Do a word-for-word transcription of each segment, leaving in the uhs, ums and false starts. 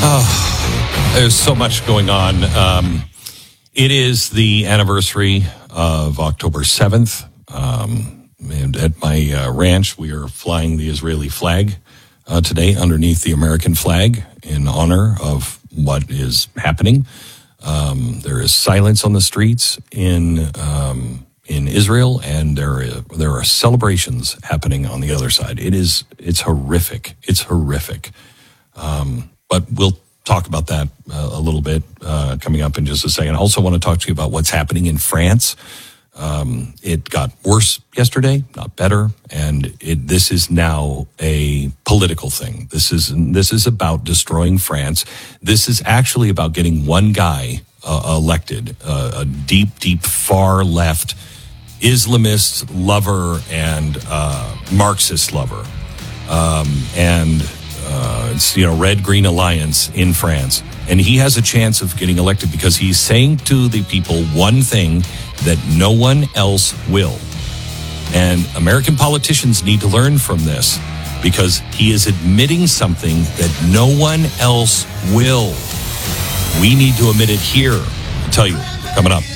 Oh, there's so much going on. Um, it is the anniversary of October seventh. Um, and at my uh, ranch, we are flying the Israeli flag uh, today underneath the American flag in honor of what is happening. Um, there is silence on the streets in um, in Israel, and there is, there are celebrations happening on the other side. It is it's horrific. It's horrific. Um, but we'll talk about that uh, a little bit uh, coming up in just a second. I also want to talk to you about what's happening in France. Um, it got worse yesterday, not better, and it, this is now a political thing. This is this is about destroying France. This is actually about getting one guy uh, elected, uh, a deep, deep, far left Islamist lover and uh, Marxist lover, um, and uh, it's you know Red Green Alliance in France, and he has a chance of getting elected because he's saying to the people one thing that no one else will. And American politicians need to learn from this because he is admitting something that no one else will. We need to admit it here. I'll tell you, coming up.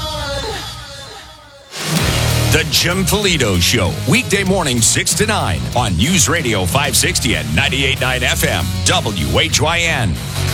The Jim Polito Show, weekday morning six to nine on News Radio five sixty and ninety-eight point nine F M, W H Y N.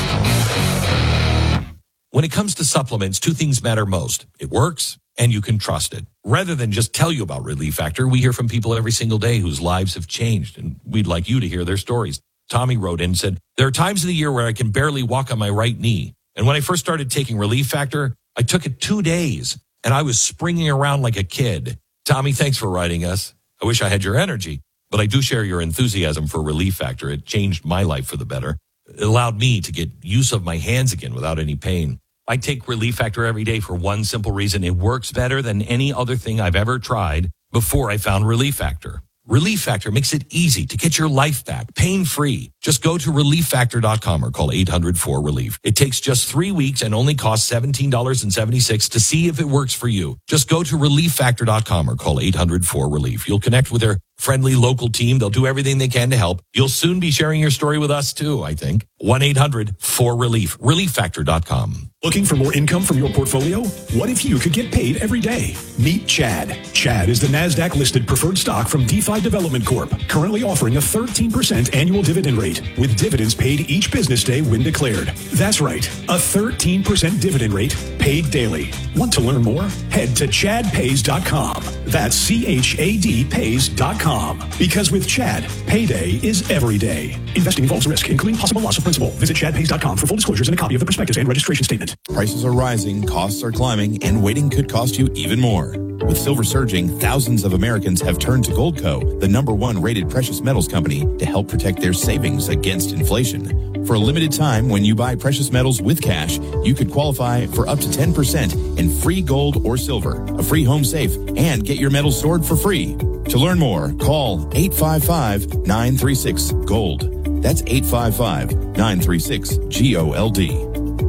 When it comes to supplements, two things matter most. It works, and you can trust it. Rather than just tell you about Relief Factor, we hear from people every single day whose lives have changed, and we'd like you to hear their stories. Tommy wrote in and said, there are times of the year where I can barely walk on my right knee. And when I first started taking Relief Factor, I took it two days, and I was springing around like a kid. Tommy, thanks for writing us. I wish I had your energy, but I do share your enthusiasm for Relief Factor. It changed my life for the better. It allowed me to get use of my hands again without any pain. I take Relief Factor every day for one simple reason. It works better than any other thing I've ever tried before I found Relief Factor. Relief Factor makes it easy to get your life back, pain-free. Just go to relief factor dot com or call eight hundred four relief. It takes just three weeks and only costs seventeen dollars and seventy-six cents to see if it works for you. Just go to relief factor dot com or call eight hundred four relief. You'll connect with their friendly local team. They'll do everything they can to help. You'll soon be sharing your story with us too, I think. one eight hundred four relief. relief factor dot com. Looking for more income from your portfolio? What if you could get paid every day? Meet Chad. Chad is the NASDAQ-listed preferred stock from DeFi Development Corp, currently offering a thirteen percent annual dividend rate, with dividends paid each business day when declared. That's right, a thirteen percent dividend rate paid daily. Want to learn more? Head to chad pays dot com. That's C H A D pays dot com. Because with Chad, payday is every day. Investing involves risk, including possible loss of principal. Visit chad pays dot com for full disclosures and a copy of the prospectus and registration statement. Prices are rising, costs are climbing, and waiting could cost you even more. With silver surging, thousands of Americans have turned to Goldco, the number one rated precious metals company, to help protect their savings against inflation. For a limited time, when you buy precious metals with cash, you could qualify for up to ten percent in free gold or silver, a free home safe, and get your metals stored for free. To learn more, call eight five five, nine three six, GOLD. That's eight five five, nine three six, G O L D.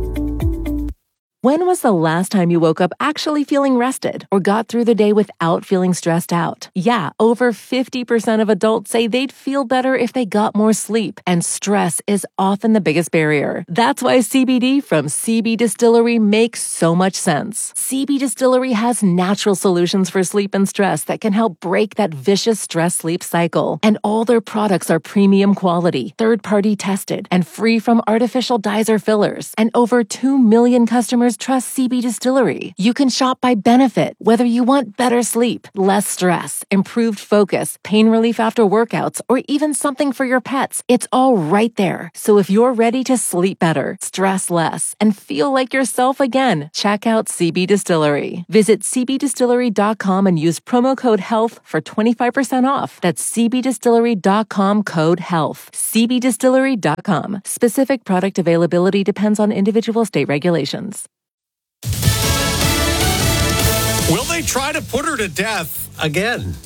When was the last time you woke up actually feeling rested or got through the day without feeling stressed out? Yeah, over fifty percent of adults say they'd feel better if they got more sleep, and stress is often the biggest barrier. That's why C B D from C B Distillery makes so much sense. C B Distillery has natural solutions for sleep and stress that can help break that vicious stress-sleep cycle. And all their products are premium quality, third-party tested, and free from artificial dyes or fillers. And over two million customers trust C B Distillery. You can shop by benefit, whether you want better sleep, less stress, improved focus, pain relief after workouts, or even something for your pets. It's all right there. So if you're ready to sleep better, stress less, and feel like yourself again, check out C B Distillery. Visit c b distillery dot com and use promo code HEALTH for twenty-five percent off. That's c b distillery dot com code HEALTH. c b distillery dot com. Specific product availability depends on individual state regulations. Will they try to put her to death again?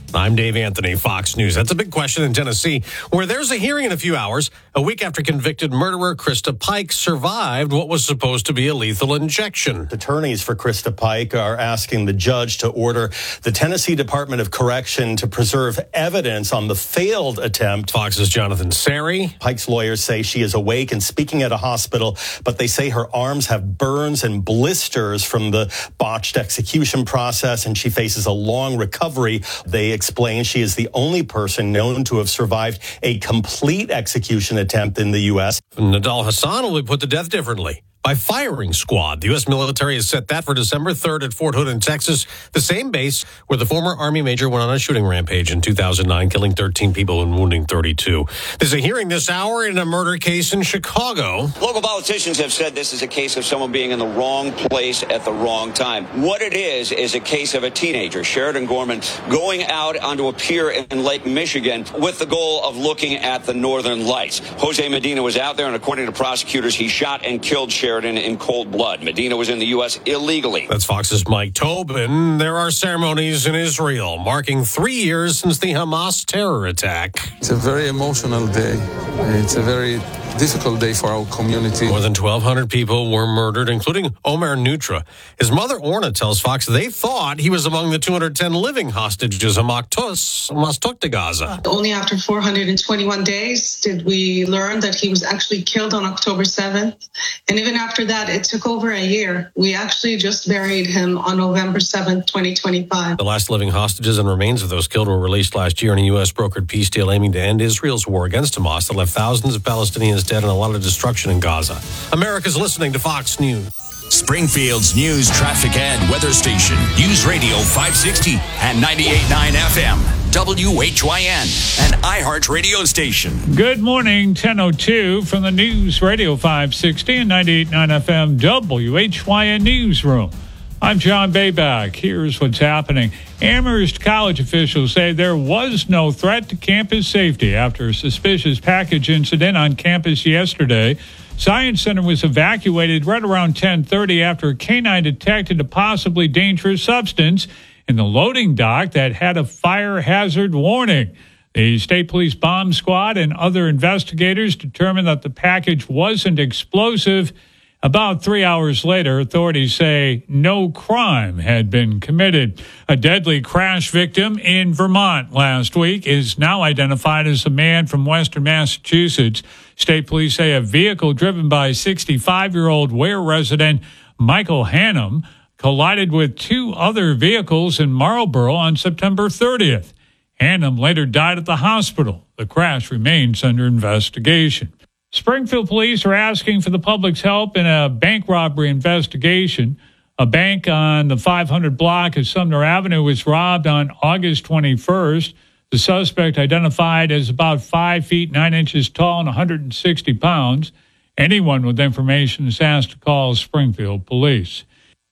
I'm Dave Anthony, Fox News. That's a big question in Tennessee, where there's a hearing in a few hours. A week after convicted murderer Krista Pike survived what was supposed to be a lethal injection. Attorneys for Krista Pike are asking the judge to order the Tennessee Department of Correction to preserve evidence on the failed attempt. Fox's Jonathan Sari. Pike's lawyers say she is awake and speaking at a hospital, but they say her arms have burns and blisters from the botched execution process, and she faces a long recovery. They explain she is the only person known to have survived a complete execution attempt in the U S. Nadal Hassan will be put to death differently by firing squad. The U S military has set that for December third at Fort Hood in Texas, the same base where the former Army major went on a shooting rampage in two thousand nine, killing thirteen people and wounding thirty-two. There's a hearing this hour in a murder case in Chicago. Local politicians have said this is a case of someone being in the wrong place at the wrong time. What it is, is a case of a teenager, Sheridan Gorman, going out onto a pier in Lake Michigan with the goal of looking at the northern lights. Jose Medina was out there, and according to prosecutors, he shot and killed Sheridan in cold blood. Medina was in the U S illegally. That's Fox's Mike Tobin. There are ceremonies in Israel marking three years since the Hamas terror attack. It's a very emotional day. It's a very difficult day for our community. More than twelve hundred people were murdered, including Omer Nutra. His mother, Orna, tells Fox they thought he was among the two hundred ten living hostages Hamas took to Gaza. Only after four hundred twenty-one days did we learn that he was actually killed on October seventh. And even after that, it took over a year. We actually just buried him on November seventh, twenty twenty-five. The last living hostages and remains of those killed were released last year in a U S brokered peace deal aiming to end Israel's war against Hamas that left thousands of Palestinians dead and a lot of destruction in Gaza. America's listening to Fox News. Springfield's news, traffic, and weather station. News Radio five sixty and ninety-eight point nine F M. W H Y N, an iHeart radio station. Good morning, ten oh two from the News Radio five sixty and ninety-eight point nine F M W H Y N Newsroom. I'm John Bayback. Here's what's happening. Amherst College officials say there was no threat to campus safety after a suspicious package incident on campus yesterday. Science Center was evacuated right around ten thirty after a canine detected a possibly dangerous substance in the loading dock that had a fire hazard warning. The State Police Bomb Squad and other investigators determined that the package wasn't explosive. About three hours later, authorities say no crime had been committed. A deadly crash victim in Vermont last week is now identified as a man from western Massachusetts. State police say a vehicle driven by sixty-five-year-old Ware resident Michael Hannum collided with two other vehicles in Marlboro on September thirtieth. Hannum later died at the hospital. The crash remains under investigation. Springfield police are asking for the public's help in a bank robbery investigation. A bank on the five hundred block of Sumner Avenue was robbed on August twenty-first. The suspect, identified as about five feet nine inches tall and one hundred sixty pounds. Anyone with information is asked to call Springfield police.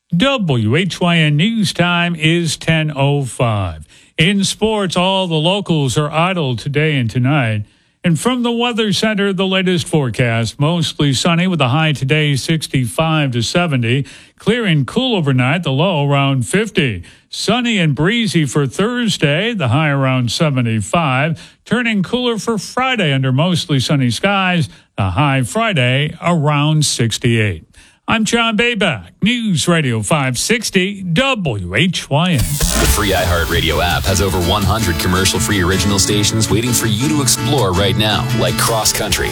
W H Y N News Time is ten oh five. In sports, all the locals are idle today and tonight. And from the Weather Center, the latest forecast, mostly sunny with a high today sixty-five to seventy. Clear and cool overnight, the low around fifty. Sunny and breezy for Thursday, the high around seventy-five. Turning cooler for Friday under mostly sunny skies, the high Friday around sixty-eight. I'm John Bayback, News Radio five sixty W H Y N. The free iHeartRadio app has over one hundred commercial-free original stations waiting for you to explore right now, like Cross Country.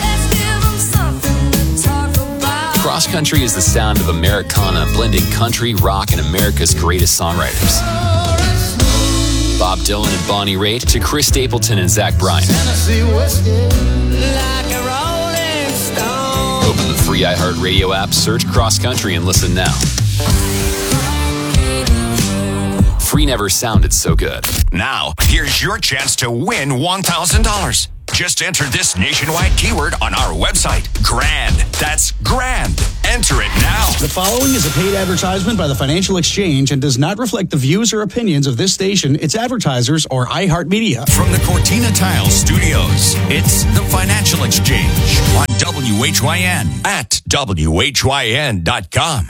Cross Country is the sound of Americana, blending country, rock, and America's greatest songwriters. Bob Dylan and Bonnie Raitt to Chris Stapleton and Zach Bryan. Open the free iHeartRadio app, search Cross Country, and listen now. Free never sounded so good. Now, here's your chance to win one thousand dollars. Just enter this nationwide keyword on our website. GRAND. That's GRAND. Enter it now. The following is a paid advertisement by the Financial Exchange and does not reflect the views or opinions of this station, its advertisers, or iHeartMedia. From the Cortina Tile Studios, it's the Financial Exchange on W H Y N at W H Y N dot com.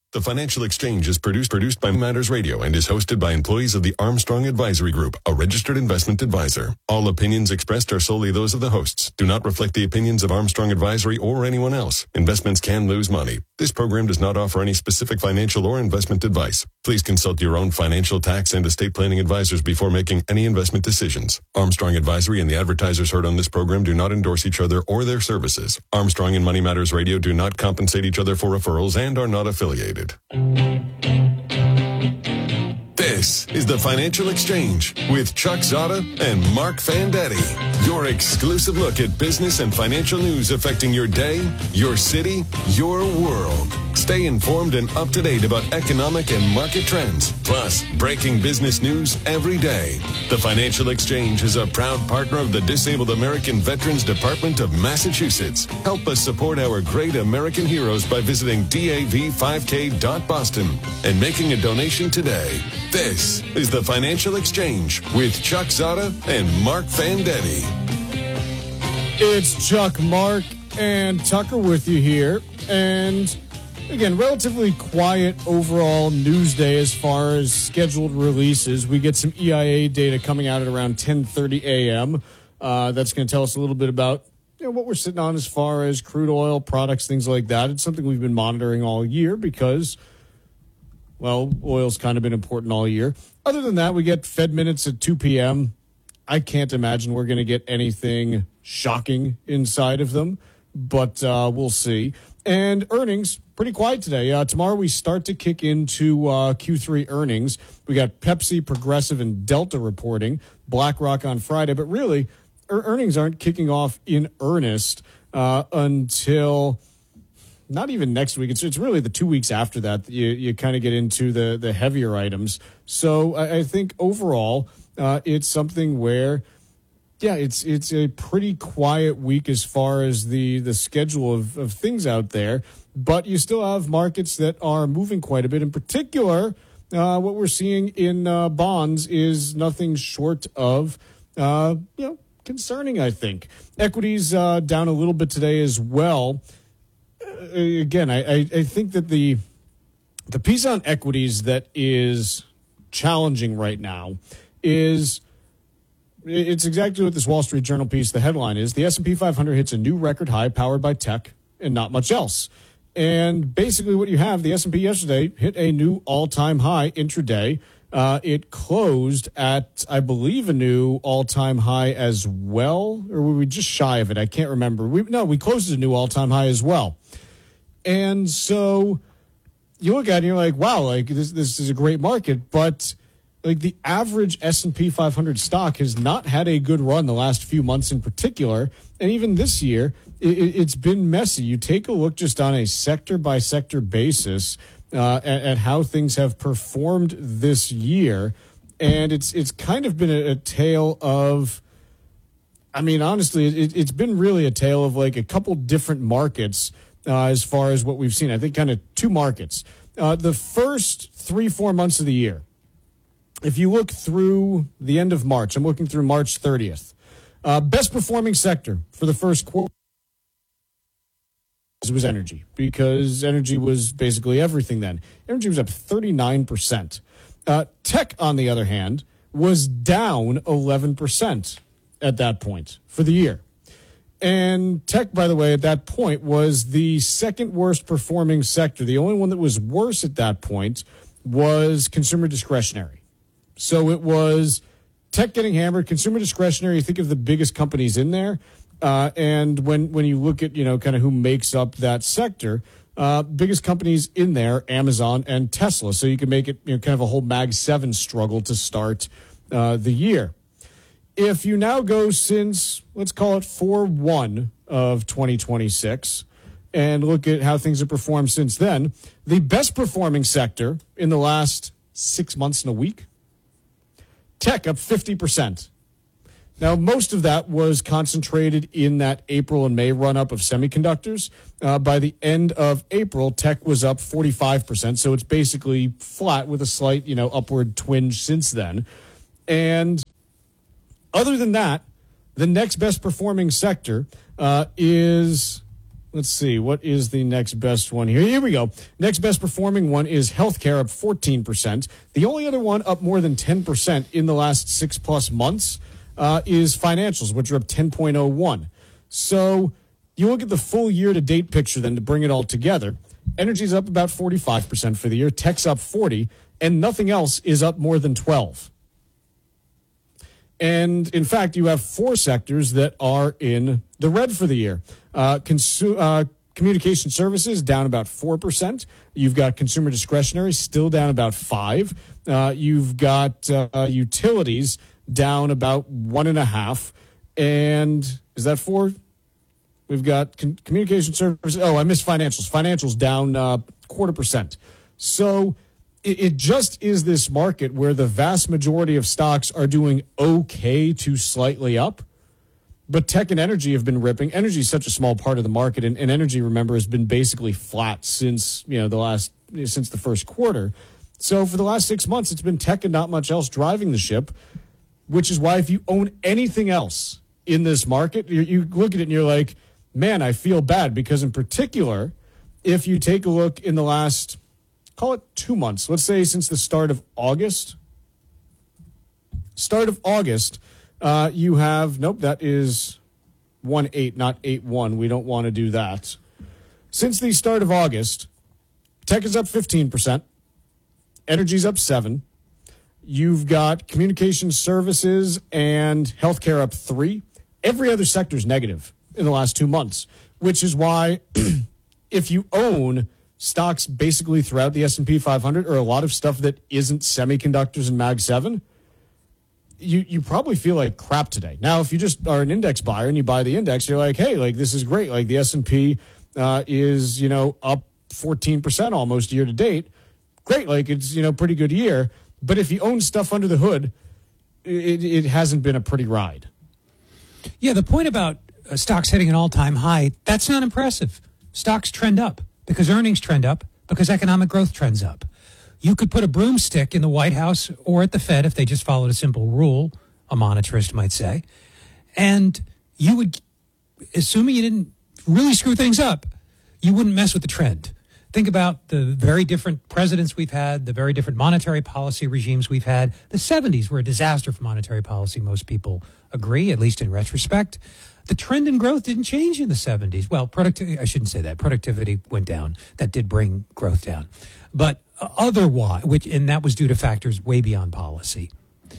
The Financial Exchange is produced produced by Matters Radio and is hosted by employees of the Armstrong Advisory Group, a registered investment advisor. All opinions expressed are solely those of the hosts, do not reflect the opinions of Armstrong Advisory or anyone else. Investments can lose money. This program does not offer any specific financial or investment advice. Please consult your own financial, tax, and estate planning advisors before making any investment decisions. Armstrong Advisory and the advertisers heard on this program do not endorse each other or their services. Armstrong and Money Matters Radio do not compensate each other for referrals and are not affiliated. This is the Financial Exchange with Chuck Zada and Mark Fandetti. Your exclusive look at business and financial news affecting your day, your city, your world. Stay informed and up to date about economic and market trends, plus breaking business news every day. The Financial Exchange is a proud partner of the Disabled American Veterans Department of Massachusetts. Help us support our great American heroes by visiting D A V five K dot Boston and making a donation today. This is the Financial Exchange with Chuck Zada and Mark Fandetti. It's Chuck, Mark, and Tucker with you here. And again, relatively quiet overall news day as far as scheduled releases. We get some E I A data coming out at around ten thirty a.m. Uh, that's going to tell us a little bit about you know, what we're sitting on as far as crude oil products, things like that. It's something we've been monitoring all year because, well, oil's kind of been important all year. Other than that, we get Fed minutes at two p.m. I can't imagine we're going to get anything shocking inside of them, but uh, we'll see. And earnings, pretty quiet today. Uh, tomorrow we start to kick into uh, Q three earnings. We got Pepsi, Progressive, and Delta reporting. BlackRock on Friday. But really, er- earnings aren't kicking off in earnest uh, until not even next week. It's, it's really the two weeks after that that you, you kind of get into the, the heavier items. So I, I think overall uh, it's something where, yeah, it's it's a pretty quiet week as far as the, the schedule of, of things out there. But you still have markets that are moving quite a bit. In particular, uh, what we're seeing in uh, bonds is nothing short of, uh, you know, concerning, I think. Equities uh, down a little bit today as well. Uh, again, I, I, I think that the the piece on equities that is challenging right now is it's exactly what this Wall Street Journal piece, the headline is, the S and P five hundred hits a new record high powered by tech and not much else. And basically what you have, the S and P yesterday hit a new all-time high intraday. Uh, it closed at, I believe, a new all-time high as well. Or were we just shy of it? I can't remember. We, no, we closed at a new all-time high as well. And so you look at it and you're like, wow, like this, this is a great market. But like the average S and P five hundred stock has not had a good run the last few months in particular. And even this year, it, it's been messy. You take a look just on a sector-by-sector basis uh, at, at how things have performed this year. And it's it's kind of been a, a tale of, I mean, honestly, it, it's been really a tale of like a couple different markets uh, as far as what we've seen. I think kind of two markets. Uh, the first three, four months of the year, if you look through the end of March, I'm looking through March thirtieth, uh, best performing sector for the first quarter was energy, because energy was basically everything then. Energy was up thirty-nine percent. Uh, tech, on the other hand, was down eleven percent at that point for the year. And tech, by the way, at that point was the second worst performing sector. The only one that was worse at that point was consumer discretionary. So it was tech getting hammered, consumer discretionary. You think of the biggest companies in there. Uh, and when, when you look at, you know, kind of who makes up that sector, uh, biggest companies in there, Amazon and Tesla. So you can make it, you know, kind of a whole Mag seven struggle to start uh, the year. If you now go since, let's call it four one of twenty twenty-six, and look at how things have performed since then, the best performing sector in the last six months and a week, tech up fifty percent. Now, most of that was concentrated in that April and May run-up of semiconductors. Uh, by the end of April, tech was up forty-five percent, so it's basically flat with a slight, you know, upward twinge since then. And other than that, the next best performing sector uh, is, let's see, what is the next best one here? Here we go. Next best performing one is healthcare, up fourteen percent. The only other one up more than ten percent in the last six plus months uh, is financials, which are up ten point oh one. So you look at the full year-to-date picture then to bring it all together. Energy's up about forty-five percent for the year. Tech's up forty, and nothing else is up more than twelve. And, in fact, you have four sectors that are in the red for the year. Uh, consu- uh, communication services down about four percent. You've got consumer discretionary still down about five percent. Uh, you've got uh, utilities down about one point five. And is that four? We've got con- communication services. Oh, I missed financials. Financials down uh, quarter percent. So it, it just is this market where the vast majority of stocks are doing okay to slightly up. But tech and energy have been ripping. Energy is such a small part of the market, and, and energy, remember, has been basically flat since you know the last since the first quarter. So for the last six months, it's been tech and not much else driving the ship, which is why if you own anything else in this market, you, you look at it and you're like, man, I feel bad, because in particular, if you take a look in the last, call it two months, let's say since the start of August, start of August, uh, you have, nope, that is one eight, not eight one. We don't want to do that. Since the start of August, tech is up fifteen percent. Energy's up seven. You've got communication services and healthcare up three. Every other sector is negative in the last two months, which is why if you own stocks basically throughout the S and P five hundred or a lot of stuff that isn't semiconductors and Mag seven, you, you probably feel like crap today. Now, if you just are an index buyer and you buy the index, you're like, hey, like this is great. Like the S and P uh, is, you know, up fourteen percent almost year to date. Great. Like it's, you know, pretty good year. But if you own stuff under the hood, it, it hasn't been a pretty ride. Yeah, the point about uh, stocks hitting an all-time high, that's not impressive. Stocks trend up because earnings trend up because economic growth trends up. You could put a broomstick in the White House or at the Fed if they just followed a simple rule, a monetarist might say, and you would, assuming you didn't really screw things up, you wouldn't mess with the trend. Think about the very different presidents we've had, the very different monetary policy regimes we've had. The seventies were a disaster for monetary policy. Most people agree, at least in retrospect. The trend in growth didn't change in the seventies. Well, productivity, I shouldn't say that. Productivity went down. That did bring growth down. But otherwise, which, and that was due to factors way beyond policy.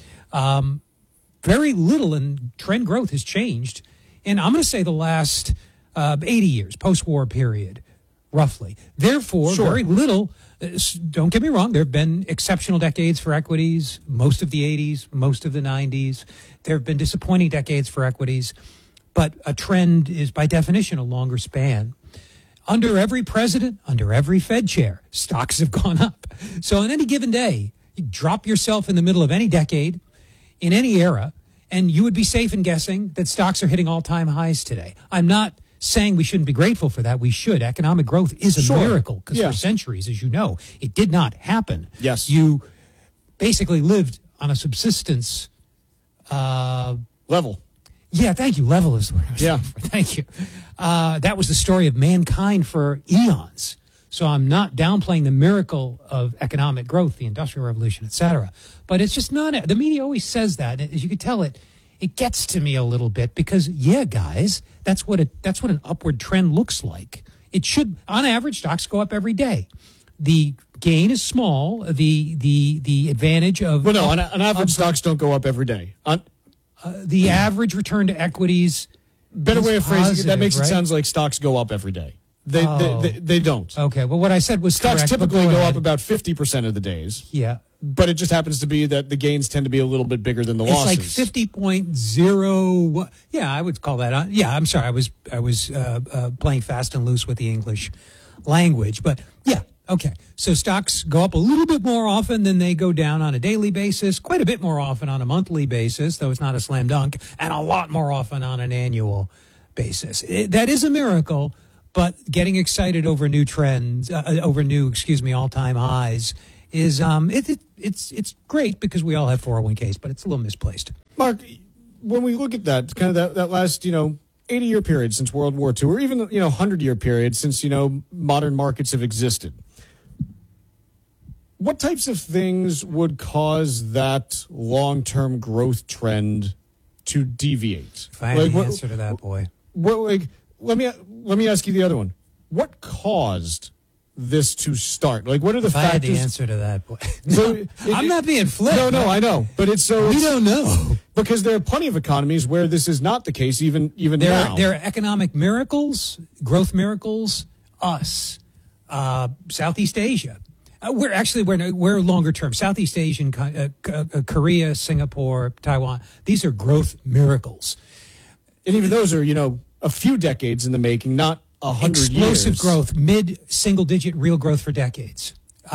Um, very little in trend growth has changed. And I'm going to say the last uh, eighty years, post-war period. Roughly. Therefore, sure. very little, uh, don't get me wrong, there have been exceptional decades for equities, most of the eighties, most of the nineties. There have been disappointing decades for equities, but a trend is by definition a longer span. Under every president, under every Fed chair, stocks have gone up. So on any given day, you drop yourself in the middle of any decade, in any era, and you would be safe in guessing that stocks are hitting all-time highs today. I'm not saying we shouldn't be grateful for that. We should. Economic growth is a sure. miracle because yeah. for centuries, as you know, it did not happen. Yes. You basically lived on a subsistence uh, level. Yeah, thank you. Level is the word I was yeah. looking for. Thank you. Uh, that was the story of mankind for eons. So I'm not downplaying the miracle of economic growth, the Industrial Revolution, et cetera. But it's just not, the media always says that. As you can tell, it it gets to me a little bit because, yeah, guys, that's what it, that's what an upward trend looks like. It should, on average, stocks go up every day. The gain is small. The the the advantage of well, no, on, on average, stocks don't go up every day. On, uh, the average return to equities. Better way of phrasing positive, it. That makes right? it sound like stocks go up every day. They, oh. they, they they don't. Okay. Well, what I said was stocks correct, typically go, go ahead. up about fifty percent of the days. Yeah. But it just happens to be that the gains tend to be a little bit bigger than the it's losses. It's like fifty point zero. Yeah, I would call that. Uh, yeah, I'm sorry. I was I was uh, uh, playing fast and loose with the English language. But yeah, okay. So stocks go up a little bit more often than they go down on a daily basis, quite a bit more often on a monthly basis, though it's not a slam dunk, and a lot more often on an annual basis. It, that is a miracle, but getting excited over new trends, uh, over new, excuse me, all-time highs is um it, it it's it's great because we all have four oh one k's, but it's a little misplaced. Mark, when we look at that, kind of that, that last, you know, eighty-year period since World War Two, or even, you know, hundred-year period since, you know, modern markets have existed. What types of things would cause that long-term growth trend to deviate? If I had like, the what, answer to that, boy. What, like, let me let me ask you the other one. What caused this to start? Like, what are the if factors? I had the answer to that, boy. So, no, it, I'm it, not being flip. No, no, I know, but it's so we it's, don't know because there are plenty of economies where this is not the case. Even even there now, are, there are economic miracles, growth miracles. Us, uh, Southeast Asia. Uh, we're actually we're we're longer term. Southeast Asian, uh, uh, Korea, Singapore, Taiwan. These are growth miracles, and even those are, you know, a few decades in the making, not a hundred years. Explosive growth, mid single digit real growth for decades.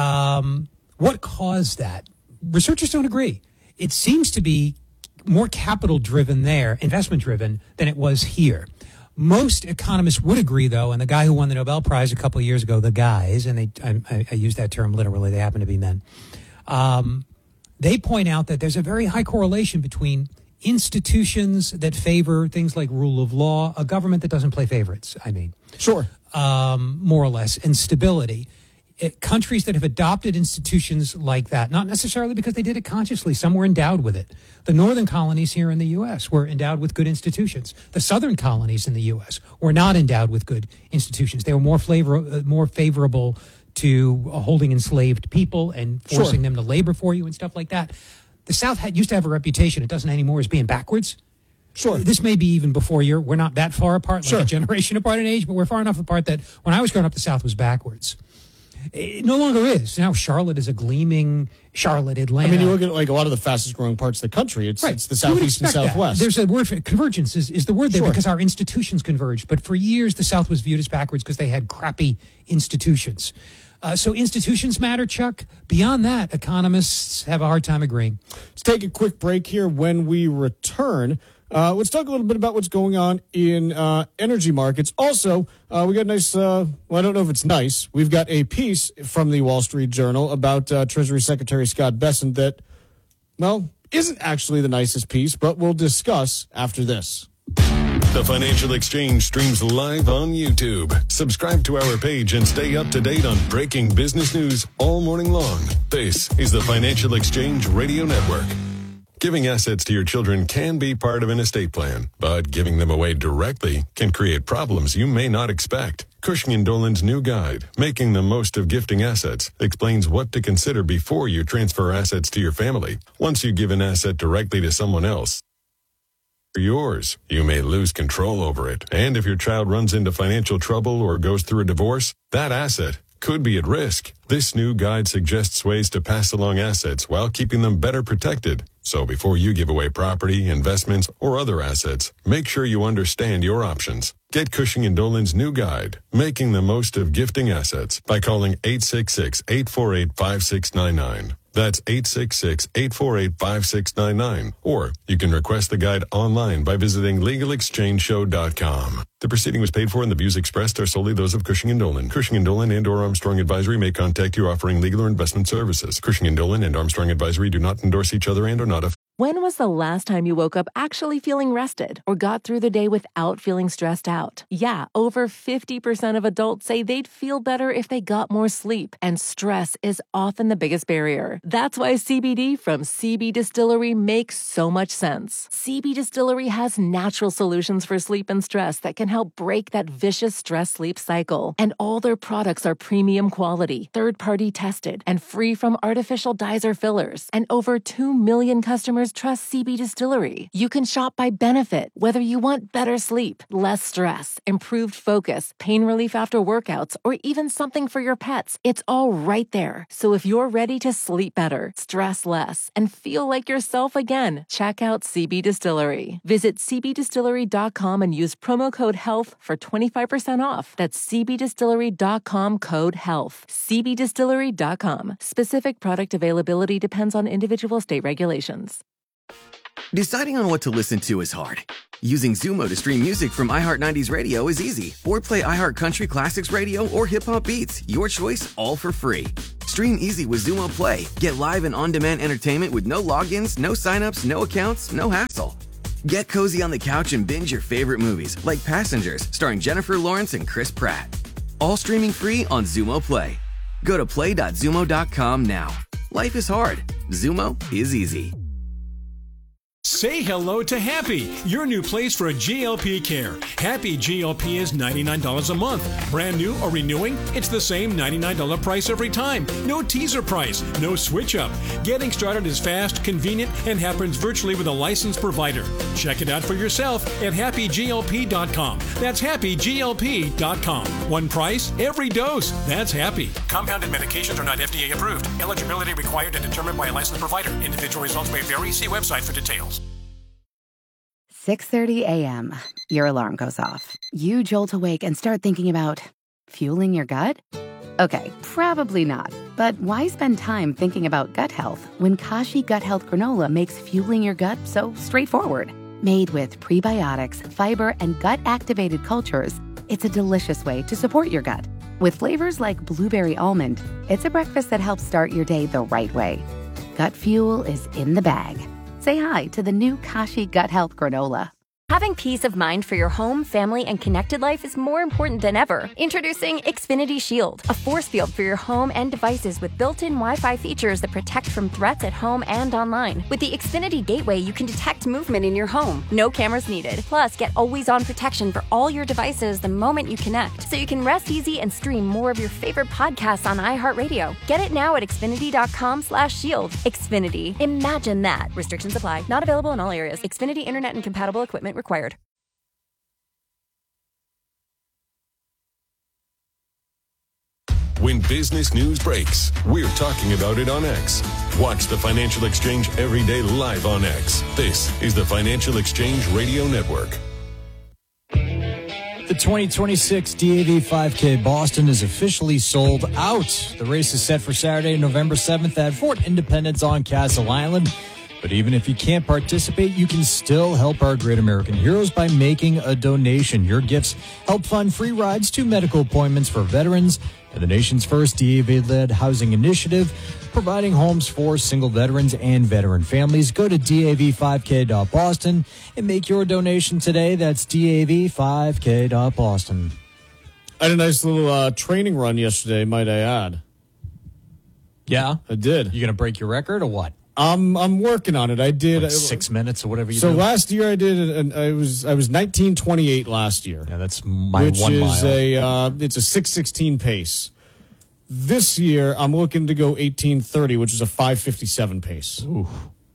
Um, what caused that? Researchers don't agree. It seems to be more capital driven there, investment driven, than it was here. Most economists would agree, though, and the guy who won the Nobel Prize a couple of years ago, the guys, and they, I, I use that term literally, they happen to be men, um, they point out that there's a very high correlation between institutions that favor things like rule of law, a government that doesn't play favorites, I mean. Sure. Um, more or less, and stability. It, countries that have adopted institutions like that, not necessarily because they did it consciously, some were endowed with it. The northern colonies here in the U S were endowed with good institutions. The southern colonies in the U S were not endowed with good institutions. They were more flavor, uh, more favorable to uh, holding enslaved people and forcing Sure. them to labor for you and stuff like that. The South had, used to have a reputation, it doesn't anymore, as being backwards. Sure. This may be even before you're, we're not that far apart, like Sure. a generation apart in age, but we're far enough apart that when I was growing up, the South was backwards. It no longer is. Now Charlotte is a gleaming Charlotte, Atlanta. I mean, you look at like a lot of the fastest growing parts of the country. It's, right. it's the You would southeast and expect that. southwest. There's a word for convergence is, is the word there Sure. because our institutions converged. But for years, the South was viewed as backwards because they had crappy institutions. Uh, so institutions matter, Chuck. Beyond that, economists have a hard time agreeing. Let's take a quick break here. When we return, uh, let's talk a little bit about what's going on in uh, energy markets. Also, uh, we got a nice, uh, well, I don't know if it's nice. We've got a piece from the Wall Street Journal about uh, Treasury Secretary Scott Bessent that, well, isn't actually the nicest piece, but we'll discuss after this. The Financial Exchange streams live on YouTube. Subscribe to our page and stay up to date on breaking business news all morning long. This is the Financial Exchange Radio Network. Giving assets to your children can be part of an estate plan, but giving them away directly can create problems you may not expect. Cushing and Dolan's new guide, Making the Most of Gifting Assets, explains what to consider before you transfer assets to your family. Once you give an asset directly to someone else, yours, you may lose control over it. And if your child runs into financial trouble or goes through a divorce, that asset could be at risk. This new guide suggests ways to pass along assets while keeping them better protected. So before you give away property, investments, or other assets, make sure you understand your options. Get Cushing and Dolan's new guide, Making the Most of Gifting Assets, by calling eight six six, eight four eight, five six nine nine. That's eight six six, eight four eight, five six nine nine. Or you can request the guide online by visiting legal exchange show dot com. The proceeding was paid for and the views expressed are solely those of Cushing and Dolan. Cushing and Dolan and or Armstrong Advisory may contact you offering legal or investment services. Cushing and Dolan and Armstrong Advisory do not endorse each other and are not a When was the last time you woke up actually feeling rested or got through the day without feeling stressed out? Yeah, over fifty percent of adults say they'd feel better if they got more sleep, and stress is often the biggest barrier. That's why C B D from C B Distillery makes so much sense. C B Distillery has natural solutions for sleep and stress that can help break that vicious stress-sleep cycle. And all their products are premium quality, third-party tested, and free from artificial dyes or fillers. And over two million customers trust C B Distillery. You can shop by benefit, whether you want better sleep, less stress, improved focus, pain relief after workouts, or even something for your pets. It's all right there. So if you're ready to sleep better, stress less, and feel like yourself again, check out C B Distillery. Visit c b distillery dot com and use promo code HEALTH for twenty-five percent off. That's c b distillery dot com code HEALTH. c b distillery dot com. Specific product availability depends on individual state regulations. Deciding on what to listen to is hard. Using Zumo to stream music from iHeart nineties Radio is easy. Or play iHeart Country Classics Radio or Hip Hop Beats. Your choice, all for free. Stream easy with Zumo Play. Get live and on-demand entertainment with no logins, no signups, no accounts, no hassle. Get cozy on the couch and binge your favorite movies, like Passengers, starring Jennifer Lawrence and Chris Pratt. All streaming free on Xumo Play. Go to play dot xumo dot com now. Life is hard. Xumo is easy. Say hello to Happy, your new place for G L P care. Happy G L P is ninety-nine dollars a month. Brand new or renewing, it's the same ninety-nine dollars price every time. No teaser price, no switch up. Getting started is fast, convenient, and happens virtually with a licensed provider. Check it out for yourself at happy G L P dot com. That's happy G L P dot com. One price, every dose. That's Happy. Compounded medications are not F D A approved. Eligibility required and determined by a licensed provider. Individual results may vary. See website for details. six thirty a.m. Your alarm goes off. You jolt awake and start thinking about fueling your gut? Okay, probably not. But why spend time thinking about gut health when Kashi Gut Health Granola makes fueling your gut so straightforward? Made with prebiotics, fiber, and gut-activated cultures, it's a delicious way to support your gut. With flavors like blueberry almond, it's a breakfast that helps start your day the right way. Gut fuel is in the bag. Say hi to the new Kashi Gut Health Granola. Having peace of mind for your home, family, and connected life is more important than ever. Introducing Xfinity Shield, a force field for your home and devices with built-in Wi-Fi features that protect from threats at home and online. With the Xfinity Gateway, you can detect movement in your home. No cameras needed. Plus, get always-on protection for all your devices the moment you connect, so you can rest easy and stream more of your favorite podcasts on iHeartRadio. Get it now at xfinity dot com slash shield. Xfinity. Imagine that. Restrictions apply. Not available in all areas. Xfinity Internet and compatible equipment required. When business news breaks, we're talking about it on X. Watch the Financial Exchange every day live on X. This is the Financial Exchange Radio Network. The twenty twenty-six D A V five K Boston is officially sold out. The race is set for Saturday, November seventh at Fort Independence on Castle Island. But even if you can't participate, you can still help our great American heroes by making a donation. Your gifts help fund free rides to medical appointments for veterans and the nation's first D A V-led housing initiative, providing homes for single veterans and veteran families. Go to D A V five K dot Boston and make your donation today. That's D A V five K dot Boston. I had a nice little uh, training run yesterday, might I add. Yeah? I did. You going to break your record or what? I'm I'm working on it. I did like six minutes or whatever you so do. So last year I did, and I was I was nineteen twenty-eight last year. Yeah, that's my which one is mile. a uh, it's a six sixteen pace. This year I'm looking to go eighteen thirty, which is a five fifty-seven pace. Ooh.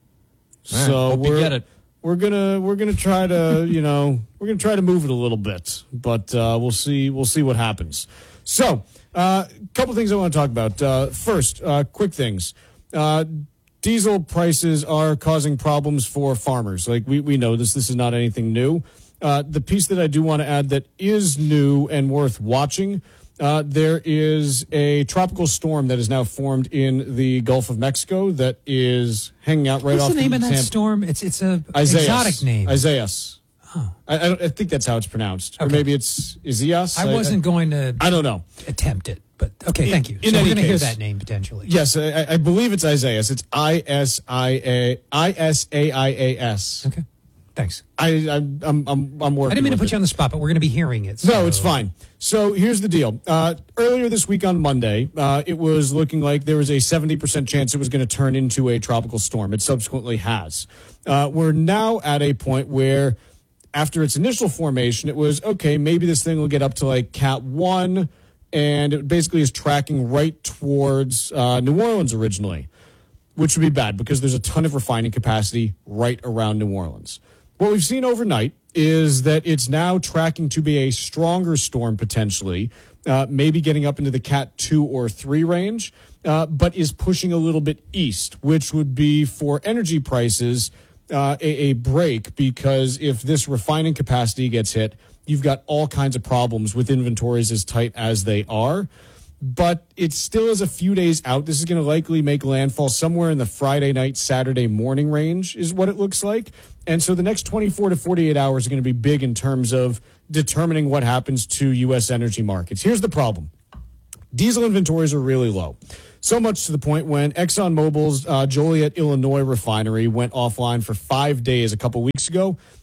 So Hope we're you get it. we're gonna we're gonna try to you know we're gonna try to move it a little bit, but uh, we'll see we'll see what happens. So a uh, couple things I want to talk about. Uh, first, uh, quick things. Uh, Diesel prices are causing problems for farmers. Like we, we know this. This is not anything new. Uh, the piece that I do want to add that is new and worth watching, uh, there is a tropical storm that is now formed in the Gulf of Mexico that is hanging out right What's off the name of that Tampa. storm? It's it's a Isaias. exotic name. Isaias. Oh. I, I, don't, I think that's how it's pronounced. Okay. Or maybe it's Isaias. I wasn't I, going to I don't know. attempt it, but okay, In- thank you. in So we're any going to hear case- that name potentially. Yes, I, I believe it's Isaias. It's I S I A I S A I A S. Okay, thanks. I, I I'm I'm I'm working. I didn't mean to with put it. you on the spot, but we're going to be hearing it. No, so- it's fine. So here's the deal. Uh, earlier this week on Monday, uh, it was looking like there was a seventy percent chance it was going to turn into a tropical storm. It subsequently has. Uh, we're now at a point where, after its initial formation, it was, okay, maybe this thing will get up to like Cat one, and it basically is tracking right towards uh, New Orleans originally, which would be bad because there's a ton of refining capacity right around New Orleans. What we've seen overnight is that it's now tracking to be a stronger storm potentially, uh, maybe getting up into the Cat two or three range, uh, but is pushing a little bit east, which would be for energy prices uh, a, a break, because if this refining capacity gets hit, you've got all kinds of problems with inventories as tight as they are. But it still is a few days out. This is going to likely make landfall somewhere in the Friday night, Saturday morning range is what it looks like. And so the next twenty-four to forty-eight hours are going to be big in terms of determining what happens to U S energy markets. Here's the problem. Diesel inventories are really low. So much to the point when ExxonMobil's uh, Joliet, Illinois refinery went offline for five days a couple weeks ago.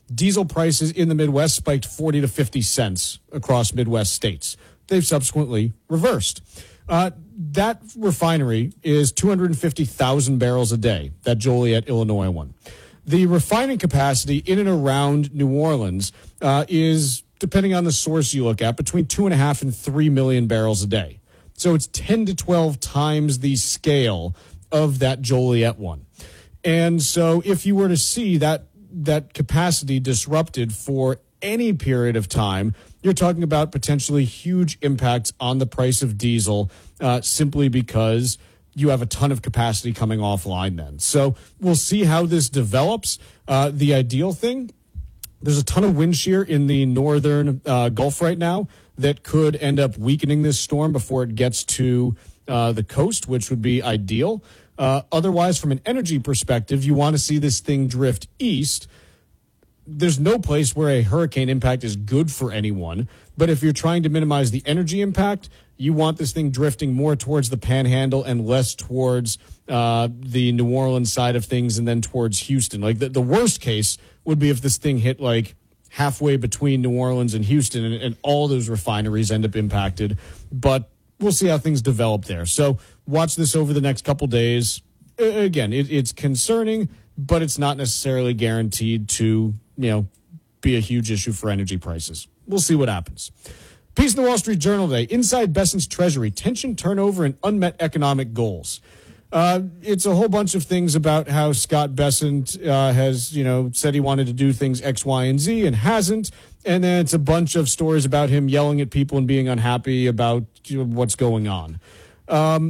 diesel prices in the Midwest spiked forty to fifty cents across Midwest states. They've subsequently reversed. Uh, that refinery is two hundred fifty thousand barrels a day, that Joliet, Illinois one. The refining capacity in and around New Orleans uh, is, depending on the source you look at, between two and a half and three million barrels a day. So it's ten to twelve times the scale of that Joliet one. And so if you were to see that that capacity disrupted for any period of time, you're talking about potentially huge impacts on the price of diesel uh, simply because you have a ton of capacity coming offline then. So we'll see how this develops. Uh, the ideal thing, there's a ton of wind shear in the northern uh, Gulf right now that could end up weakening this storm before it gets to uh, the coast, which would be ideal. Uh, otherwise, from an energy perspective, you want to see this thing drift east. There's no place where a hurricane impact is good for anyone. But if you're trying to minimize the energy impact, you want this thing drifting more towards the Panhandle and less towards uh, the New Orleans side of things and then towards Houston. Like the, the worst case would be if this thing hit like halfway between New Orleans and Houston and, and all those refineries end up impacted. But we'll see how things develop there. So watch this over the next couple days. Again, it, it's concerning, but it's not necessarily guaranteed to, you know, be a huge issue for energy prices. We'll see what happens. Piece in the Wall Street Journal today, Inside Bessent's Treasury, tension, turnover, and unmet economic goals. Uh, it's a whole bunch of things about how Scott Bessent uh, has, you know, said he wanted to do things X, Y, and Z and hasn't. And then it's a bunch of stories about him yelling at people and being unhappy about, you know, what's going on. Um,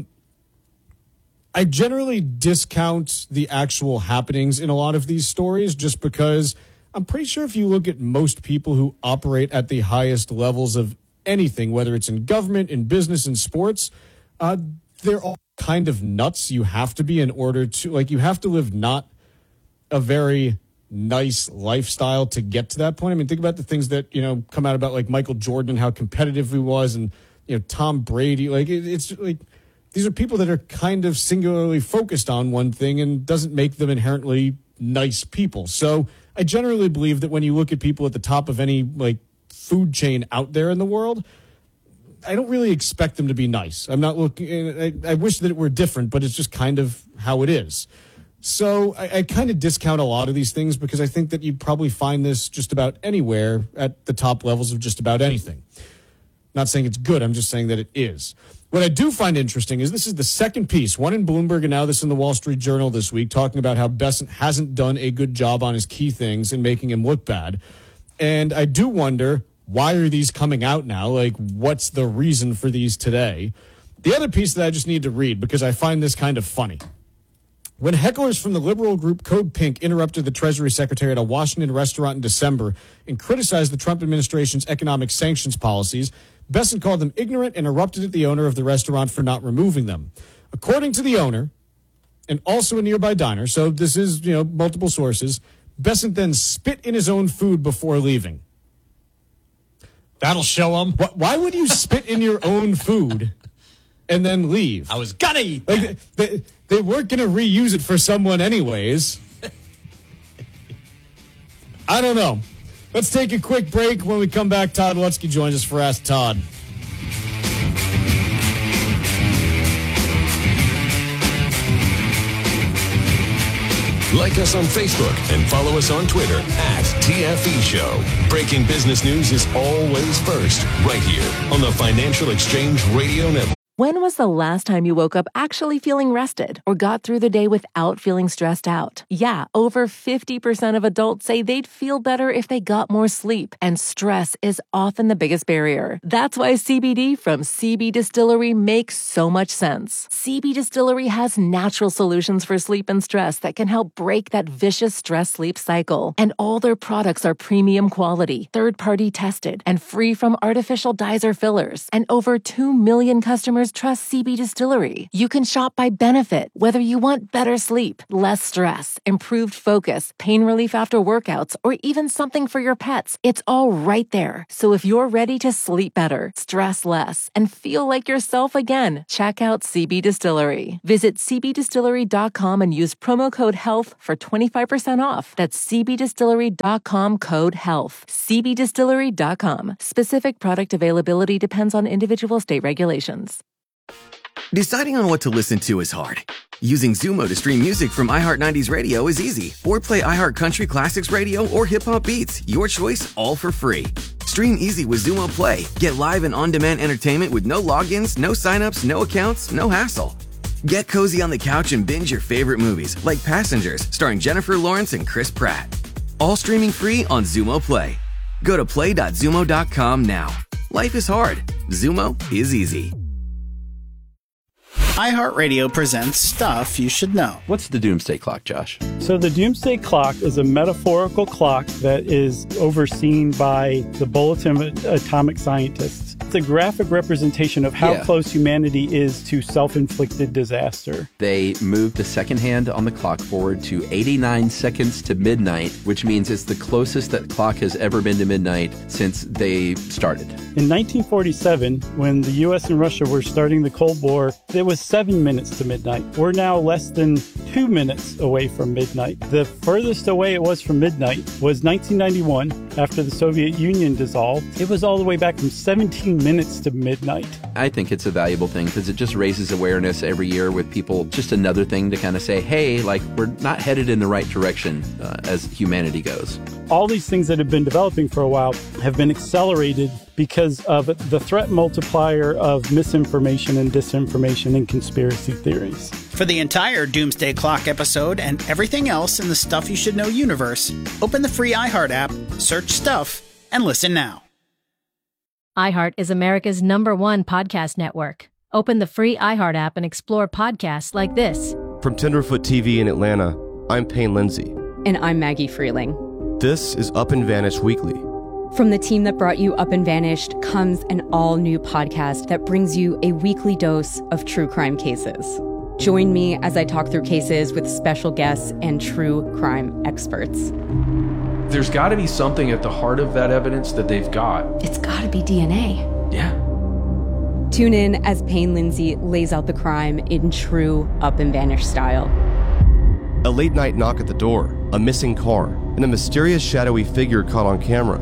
I generally discount the actual happenings in a lot of these stories just because I'm pretty sure if you look at most people who operate at the highest levels of anything, whether it's in government, in business, in sports, uh, they're all kind of nuts. You have to be in order to, like, you have to live not a very nice lifestyle to get to that point. I mean, think about the things that, you know, come out about like Michael Jordan and how competitive he was, and, you know, Tom Brady. Like, it, it's like, these are people that are kind of singularly focused on one thing and doesn't make them inherently nice people. So I generally believe that when you look at people at the top of any like food chain out there in the world, I don't really expect them to be nice. I'm not looking, I, I wish that it were different, but it's just kind of how it is. So I, I kind of discount a lot of these things because I think that you'd probably find this just about anywhere at the top levels of just about anything. Not saying it's good, I'm just saying that it is. What I do find interesting is this is the second piece, one in Bloomberg and now this in the Wall Street Journal this week, talking about how Bessent hasn't done a good job on his key things and making him look bad. And I do wonder, why are these coming out now? Like, what's the reason for these today? The other piece that I just need to read, because I find this kind of funny. When hecklers from the liberal group Code Pink interrupted the Treasury Secretary at a Washington restaurant in December and criticized the Trump administration's economic sanctions policies, Bessent called them ignorant and erupted at the owner of the restaurant for not removing them. According to the owner, and also a nearby diner, so this is, you know, multiple sources, Bessent then spit in his own food before leaving. That'll show him. Why would you spit in your own food and then leave? I was gonna eat that. Like, they, they weren't going to reuse it for someone anyways. I don't know. Let's take a quick break. When we come back, Todd Lutzke joins us for Ask Todd. Like us on Facebook and follow us on Twitter at T F E Show. Breaking business news is always first, right here on the Financial Exchange Radio Network. When was the last time you woke up actually feeling rested or got through the day without feeling stressed out? Yeah, over fifty percent of adults say they'd feel better if they got more sleep, and stress is often the biggest barrier. That's why C B D from C B Distillery makes so much sense. C B Distillery has natural solutions for sleep and stress that can help break that vicious stress-sleep cycle. And all their products are premium quality, third-party tested, and free from artificial dyes or fillers. And over two million customers customers trust C B Distillery. You can shop by benefit, whether you want better sleep, less stress, improved focus, pain relief after workouts, or even something for your pets. It's all right there. So if you're ready to sleep better, stress less, and feel like yourself again, check out C B Distillery. Visit c b distillery dot com and use promo code HEALTH for twenty-five percent off. That's c b distillery dot com code HEALTH. c b distillery dot com. Specific product availability depends on individual state regulations. Deciding on what to listen to is hard. Using Zumo to stream music from iHeart nineties Radio is easy. Or play iHeart Country Classics Radio or Hip Hop Beats. Your choice, all for free. Stream easy with Zumo Play. Get live and on-demand entertainment with no logins, no signups, no accounts, no hassle. Get cozy on the couch and binge your favorite movies, like Passengers, starring Jennifer Lawrence and Chris Pratt. All streaming free on Zumo Play. Go to play dot zumo dot com now. Life is hard. Zumo is easy. iHeartRadio presents Stuff You Should Know. What's the Doomsday Clock, Josh? So the Doomsday Clock is a metaphorical clock that is overseen by the Bulletin of Atomic Scientists. It's a graphic representation of how Yeah. close humanity is to self-inflicted disaster. They moved the second hand on the clock forward to eighty-nine seconds to midnight, which means it's the closest that clock has ever been to midnight since they started. In nineteen forty-seven, when the U S and Russia were starting the Cold War, it was seven minutes to midnight. We're now less than two minutes away from midnight. The furthest away it was from midnight was nineteen ninety-one, after the Soviet Union dissolved. It was all the way back from seventeen minutes to midnight. I think it's a valuable thing because it just raises awareness every year with people. Just another thing to kind of say, hey, like, we're not headed in the right direction uh, as humanity goes. All these things that have been developing for a while have been accelerated because of the threat multiplier of misinformation and disinformation and conspiracy theories. For the entire Doomsday Clock episode and everything else in the Stuff You Should Know universe, open the free iHeart app, search Stuff, and listen now. iHeart is America's number one podcast network. Open the free iHeart app and explore podcasts like this. From Tenderfoot T V in Atlanta, I'm Payne Lindsay. And I'm Maggie Freeling. This is Up and Vanished Weekly. From the team that brought you Up and Vanished comes an all-new podcast that brings you a weekly dose of true crime cases. Join me as I talk through cases with special guests and true crime experts. There's got to be something at the heart of that evidence that they've got. It's got to be D N A. Yeah. Tune in as Payne Lindsay lays out the crime in true Up and Vanished style. A late-night knock at the door, a missing car, and a mysterious shadowy figure caught on camera.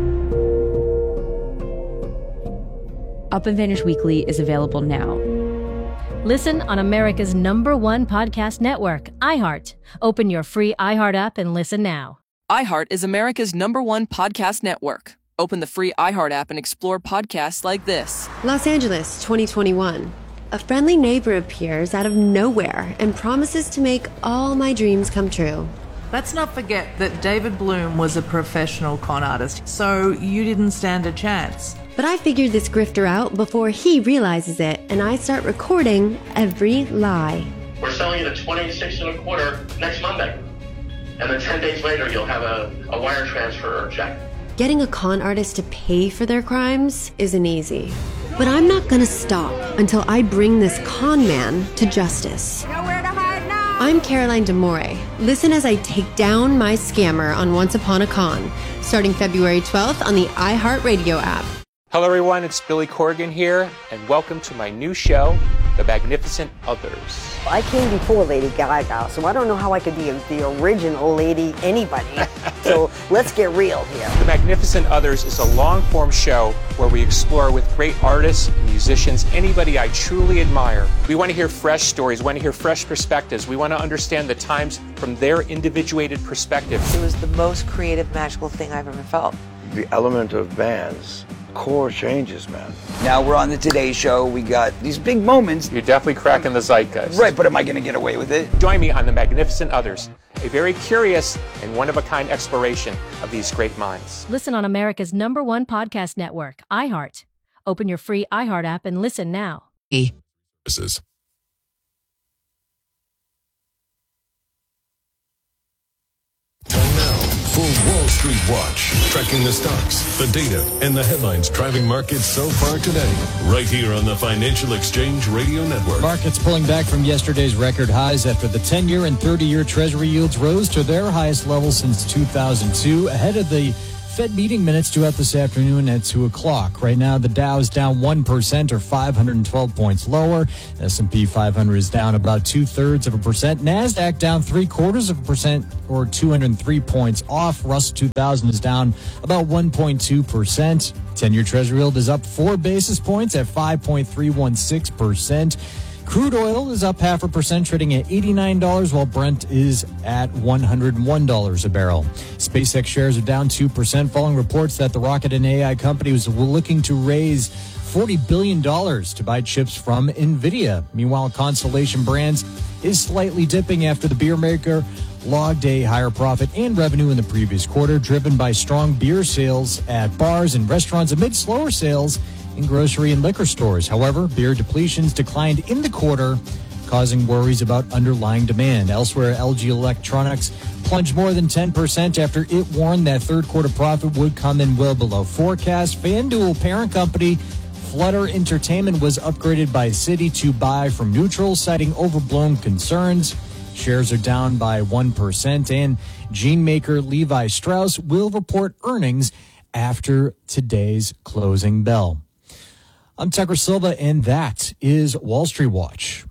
Up and Vanished Weekly is available now. Listen on America's number one podcast network, iHeart. Open your free iHeart app and listen now. iHeart is America's number one podcast network. Open the free iHeart app and explore podcasts like this. Los Angeles, twenty twenty-one. A friendly neighbor appears out of nowhere and promises to make all my dreams come true. Let's not forget that David Bloom was a professional con artist, so you didn't stand a chance. But I figured this grifter out before he realizes it, and I start recording every lie. We're selling it at twenty-six and a quarter next Monday. And then ten days later, you'll have a, a wire transfer or check. Getting a con artist to pay for their crimes isn't easy. But I'm not gonna stop until I bring this con man to justice. Nowhere to hide now! I'm Caroline DeMore. Listen as I take down my scammer on Once Upon a Con, starting February twelfth on the iHeartRadio app. Hello everyone, it's Billy Corgan here, and welcome to my new show, The Magnificent Others. I came before Lady Gaga, so I don't know how I could be the original Lady anybody. So let's get real here. The Magnificent Others is a long-form show where we explore with great artists, musicians, anybody I truly admire. We want to hear fresh stories, we want to hear fresh perspectives. We want to understand the times from their individuated perspective. It was the most creative, magical thing I've ever felt. The element of bands. Core changes, man. Now we're on the Today Show. We got these big moments. You're definitely cracking the zeitgeist. Right, but am I going to get away with it? Join me on The Magnificent Others, a very curious and one-of-a-kind exploration of these great minds. Listen on America's number one podcast network, iHeart. Open your free iHeart app and listen now. E. Services. for Wall Street Watch, tracking the stocks, the data, and the headlines driving markets so far today, right here on the Financial Exchange Radio Network. Markets pulling back from yesterday's record highs after the ten-year and thirty-year Treasury yields rose to their highest level since two thousand two, ahead of the Fed meeting minutes due out this afternoon at two o'clock. Right now, the Dow's down one percent or five hundred twelve points lower. S and P five hundred is down about two-thirds of a percent. NASDAQ down three-quarters of a percent or two hundred three points off. Russell two thousand is down about one point two percent. ten-year Treasury yield is up four basis points at five point three one six percent. Crude oil is up half a percent, trading at eighty-nine dollars, while Brent is at one hundred one dollars a barrel. SpaceX shares are down two percent following reports that the rocket and A I company was looking to raise forty billion dollars to buy chips from NVIDIA. Meanwhile, Constellation Brands is slightly dipping after the beer maker logged a higher profit and revenue in the previous quarter, driven by strong beer sales at bars and restaurants amid slower sales in grocery and liquor stores. However, beer depletions declined in the quarter, causing worries about underlying demand. Elsewhere, L G Electronics plunged more than ten percent after it warned that third quarter profit would come in well below forecast. FanDuel parent company Flutter Entertainment was upgraded by Citi to buy from neutral, citing overblown concerns. Shares are down by one percent, and jean maker Levi Strauss will report earnings after today's closing bell. I'm Tucker Silva, and that is Wall Street Watch.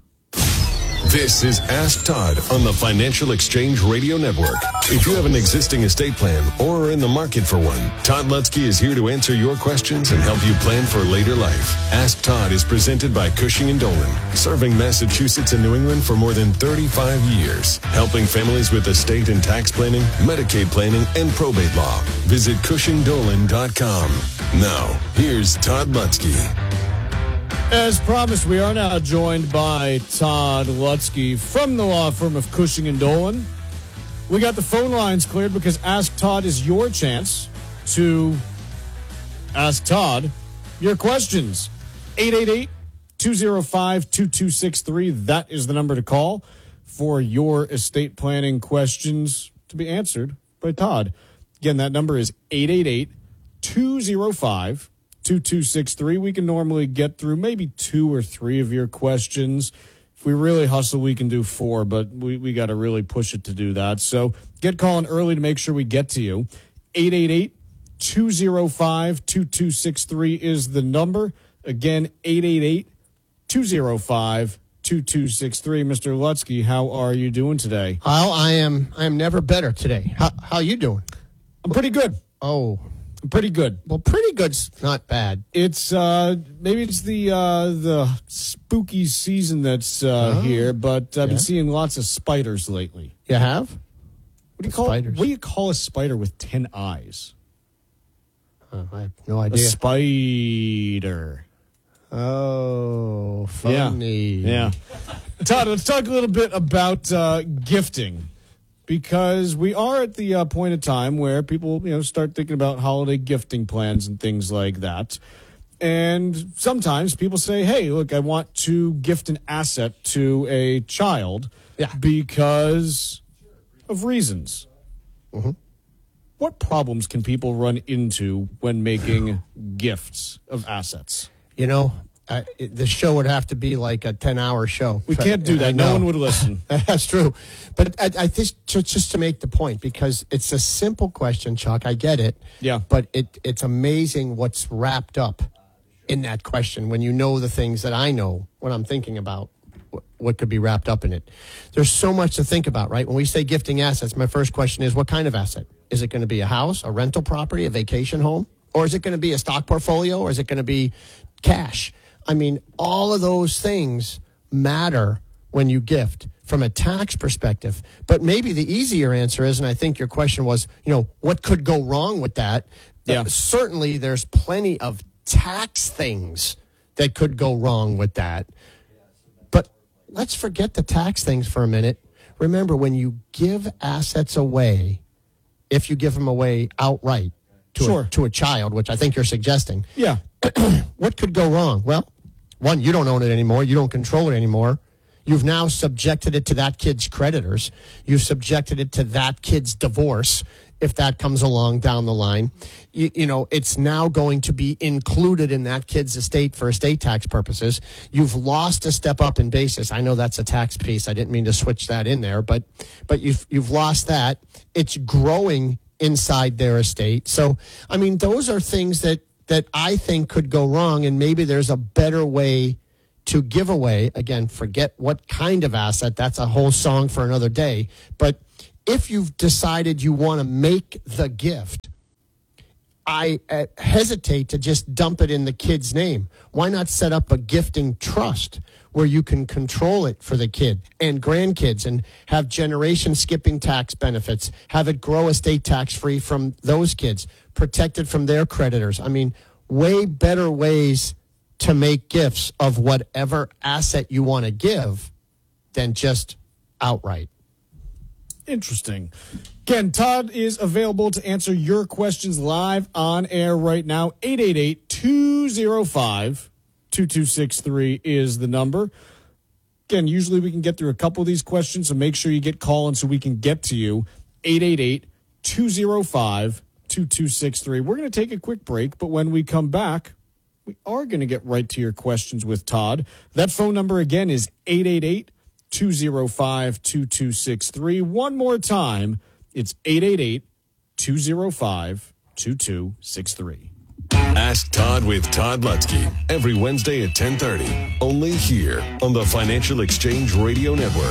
This is Ask Todd on the Financial Exchange Radio Network. If you have an existing estate plan or are in the market for one, Todd Lutzke is here to answer your questions and help you plan for later life. Ask Todd is presented by Cushing and Dolan, serving Massachusetts and New England for more than thirty-five years, helping families with estate and tax planning, Medicaid planning, and probate law. Visit Cushing Dolan dot com. Now, here's Todd Lutzke. As promised, we are now joined by Todd Lutzke from the law firm of Cushing and Dolan. We got the phone lines cleared because Ask Todd is your chance to ask Todd your questions. eight eight eight, two oh five, two two six three. That is the number to call for your estate planning questions to be answered by Todd. Again, that number is eight eight eight, two oh five, two two six three. We can normally get through maybe two or three of your questions. If we really hustle, we can do four, but we, we got to really push it to do that. So get calling early to make sure we get to you. eight eight eight, two oh five, two two six three is the number. Again, eight eight eight, two oh five, two two six three. Mister Lutzke, how are you doing today? Well, I am I am never better today. How how you doing? I'm pretty good. Oh, pretty good. Well, pretty good's not bad. It's uh maybe it's the uh the spooky season that's uh oh, here, but I've yeah. been seeing lots of spiders lately. You have? What do you call spiders. What do you call a spider with ten eyes? Uh, I have no idea. A spider. Oh, funny. Yeah. yeah. Todd, let's talk a little bit about uh, gifting. Because we are at the uh, point of time where people, you know, start thinking about holiday gifting plans and things like that. And sometimes people say, hey, look, I want to gift an asset to a child yeah. because of reasons. Mm-hmm. What problems can people run into when making gifts of assets? You know, Uh, it, the show would have to be like a ten-hour show. We can't do that. No one would listen. That's true. But I, I think just, just to make the point, because it's a simple question, Chuck. I get it. Yeah. But it, it's amazing what's wrapped up in that question when you know the things that I know when I'm thinking about what, what could be wrapped up in it. There's so much to think about, right? When we say gifting assets, my first question is, what kind of asset? Is it going to be a house, a rental property, a vacation home? Or is it going to be a stock portfolio? Or is it going to be cash? I mean, all of those things matter when you gift from a tax perspective. But maybe the easier answer is, and I think your question was, you know, what could go wrong with that? Yeah. Uh, certainly there's plenty of tax things that could go wrong with that. But let's forget the tax things for a minute. Remember, when you give assets away, if you give them away outright to, sure. a, to a child, which I think you're suggesting, yeah, what could go wrong? Well, one, you don't own it anymore. You don't control it anymore. You've now subjected it to that kid's creditors. You've subjected it to that kid's divorce, if that comes along down the line. You, you know, it's now going to be included in that kid's estate for estate tax purposes. You've lost a step up in basis. I know that's a tax piece. I didn't mean to switch that in there, but but you've you've lost that. It's growing inside their estate. So, I mean, those are things that that I think could go wrong, and maybe there's a better way to give away. Again, forget what kind of asset. That's a whole song for another day. But if you've decided you want to make the gift, I uh, hesitate to just dump it in the kid's name. Why not set up a gifting trust where you can control it for the kid and grandkids and have generation skipping tax benefits, have it grow estate tax free from those kids, protected from their creditors? I mean, way better ways to make gifts of whatever asset you want to give than just outright. Interesting. Again, Todd is available to answer your questions live on air right now. eight eight eight, two oh five, two two six three is the number. Again, usually we can get through a couple of these questions, so make sure you get calling so we can get to you. eight eight eight, two oh five, two two six three. We're going to take a quick break, but when we come back, we are going to get right to your questions with Todd. That phone number again is eight eight eight, two oh five, two two six three. One more time, it's eight eight eight, two oh five, two two six three. Ask Todd with Todd Lutzke every Wednesday at ten thirty, only here on the Financial Exchange Radio Network.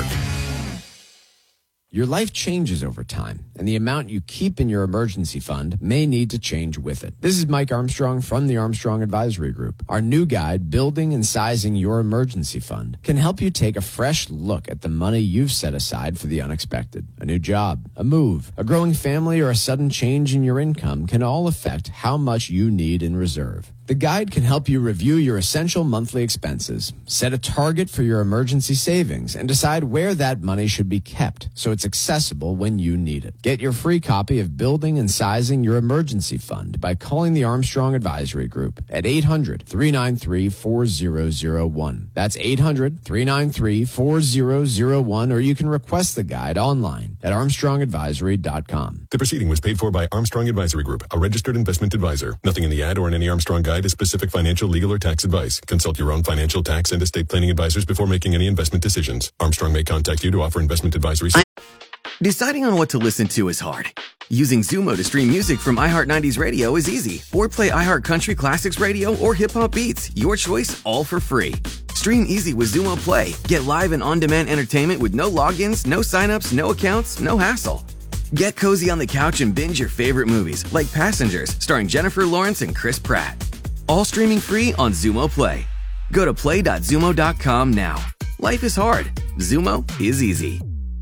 Your life changes over time, and the amount you keep in your emergency fund may need to change with it. This is Mike Armstrong from the Armstrong Advisory Group. Our new guide, Building and Sizing Your Emergency Fund, can help you take a fresh look at the money you've set aside for the unexpected. A new job, a move, a growing family, or a sudden change in your income can all affect how much you need in reserve. The guide can help you review your essential monthly expenses, set a target for your emergency savings, and decide where that money should be kept so it's accessible when you need it. Get your free copy of Building and Sizing Your Emergency Fund by calling the Armstrong Advisory Group at eight hundred, three nine three, four zero zero one. That's eight hundred, three nine three, four zero zero one, or you can request the guide online at armstrong advisory dot com. The proceeding was paid for by Armstrong Advisory Group, a registered investment advisor. Nothing in the ad or in any Armstrong guide is specific financial, legal, or tax advice. Consult your own financial, tax, and estate planning advisors before making any investment decisions. Armstrong may contact you to offer investment advisory. Deciding on what to listen to is hard. Using Zumo to stream music from iHeart nineties Radio is easy. Or play iHeart Country Classics Radio or Hip Hop Beats. Your choice, all for free. Stream easy with Zumo Play. Get live and on-demand entertainment with no logins, no signups, no accounts, no hassle. Get cozy on the couch and binge your favorite movies, like Passengers, starring Jennifer Lawrence and Chris Pratt. All streaming free on Zumo Play. Go to play dot zumo dot com now. Life is hard. Zumo is easy.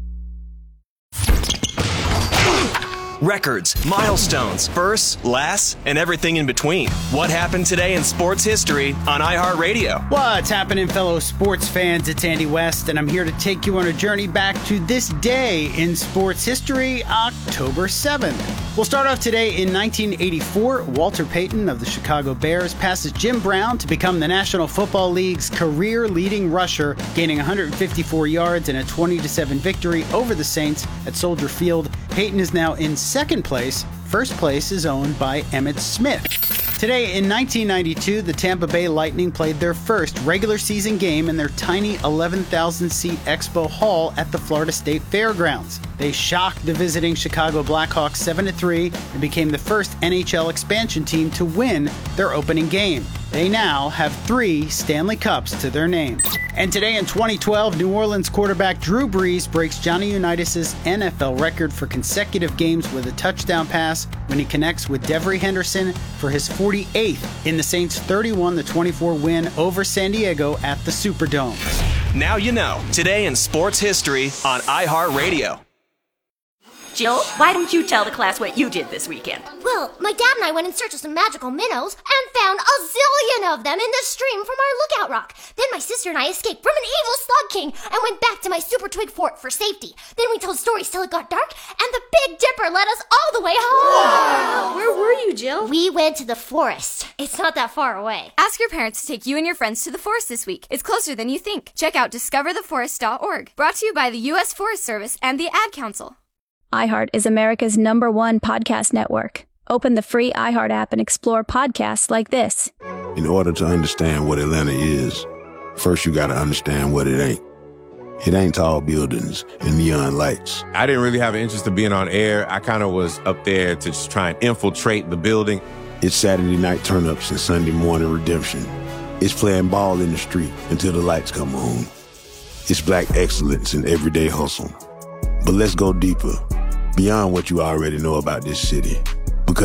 Records, milestones, firsts, lasts, and everything in between. What happened today in sports history on iHeartRadio? What's happening, fellow sports fans? It's Andy West, and I'm here to take you on a journey back to this day in sports history, October seventh. We'll start off today in nineteen eighty-four. Walter Payton of the Chicago Bears passes Jim Brown to become the National Football League's career-leading rusher, gaining one hundred fifty-four yards in a twenty to seven victory over the Saints at Soldier Field. Payton is now in second place. First place is owned by Emmitt Smith. Today in nineteen ninety-two, the Tampa Bay Lightning played their first regular season game in their tiny eleven thousand seat Expo Hall at the Florida State Fairgrounds. They shocked the visiting Chicago Blackhawks seven to three and became the first N H L expansion team to win their opening game. They now have three Stanley Cups to their name. And today in twenty twelve, New Orleans quarterback Drew Brees breaks Johnny Unitas' N F L record for consecutive games with a touchdown pass when he connects with Devery Henderson for his forty-eighth in the Saints' thirty-one to twenty-four win over San Diego at the Superdome. Now you know, today in sports history on iHeartRadio. Jill, why don't you tell the class what you did this weekend? Well, my dad and I went in search of some magical minnows and found a zillion of them in the stream from our lookout rock. Then my sister and I escaped from an evil slug king and went back to my super twig fort for safety. Then we told stories till it got dark, and the Big Dipper led us all the way home. Wow. Where were you, Jill? We went to the forest. It's not that far away. Ask your parents to take you and your friends to the forest this week. It's closer than you think. Check out discover the forest dot org. Brought to you by the U S Forest Service and the Ad Council. iHeart is America's number one podcast network. Open the free iHeart app and explore podcasts like this. In order to understand what Atlanta is, first you got to understand what it ain't. It ain't tall buildings and neon lights. I didn't really have an interest in being on air. I kind of was up there to just try and infiltrate the building. It's Saturday night turn-ups and Sunday morning redemption. It's playing ball in the street until the lights come on. It's black excellence in everyday hustle. But let's go deeper, beyond what you already know about this city.